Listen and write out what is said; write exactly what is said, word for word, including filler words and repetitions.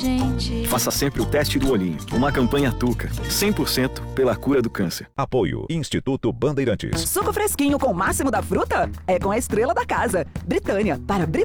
gente. Faça sempre o teste do olhinho. Uma campanha Tuca. cem por cento pela cura do câncer. Apoio Instituto Bandeirantes. Suco fresquinho com o máximo da fruta? É com a estrela da casa. Britânia. Para Britânia.